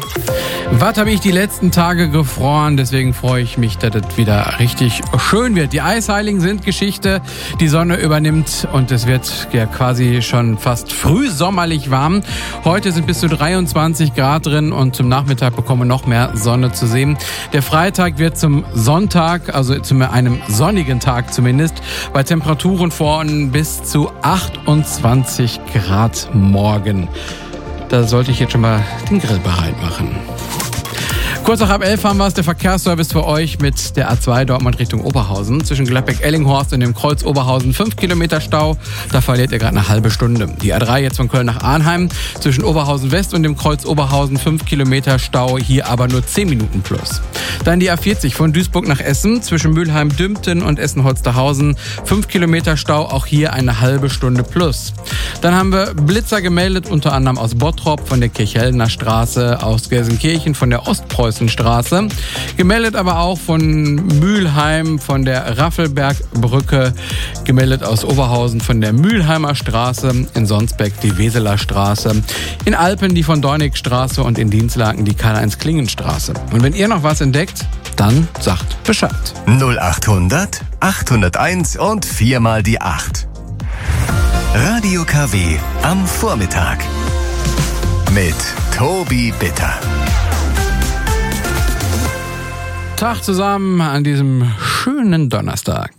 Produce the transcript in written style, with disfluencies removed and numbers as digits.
Was habe ich die letzten Tage gefroren? Deswegen freue ich mich, dass es wieder richtig schön wird. Die Eisheiligen sind Geschichte. Die Sonne übernimmt und es wird ja quasi schon fast frühsommerlich warm. Heute sind bis zu 23 Grad drin und zum Nachmittag bekommen wir noch mehr Sonne zu sehen. Der Freitag wird zum Sonntag, also zu einem sonnigen Tag zumindest, bei Temperaturen von bis zu 28 Grad morgen. Da sollte ich jetzt schon mal den Grill bereit machen. Kurz nach 11 haben wir es, der Verkehrsservice für euch mit der A2 Dortmund Richtung Oberhausen. Zwischen Gladbeck-Ellinghorst und dem Kreuz Oberhausen 5 Kilometer Stau. Da verliert ihr gerade eine halbe Stunde. Die A3 jetzt von Köln nach Arnheim. Zwischen Oberhausen West und dem Kreuz Oberhausen 5 Kilometer Stau. Hier aber nur 10 Minuten plus. Dann die A40 von Duisburg nach Essen. Zwischen Mülheim-Dümpten und Essen-Holsterhausen 5 Kilometer Stau. Auch hier eine halbe Stunde plus. Dann haben wir Blitzer gemeldet, unter anderem aus Bottrop von der Kirchhellner Straße, aus Gelsenkirchen von der Ostpreußenstraße. Gemeldet aber auch von Mülheim, von der Raffelbergbrücke. Gemeldet aus Oberhausen von der Mülheimer Straße. In Sonsbeck die Weseler Straße. In Alpen die von Dornigstraße und in Dienstlaken die Karl-Heinz-Klingen-Straße. Und wenn ihr noch was entdeckt, dann sagt Bescheid. 0800 801 und 4 mal die 8. Radio KW am Vormittag. Mit Tobi Bitter. Tag zusammen an diesem schönen Donnerstag.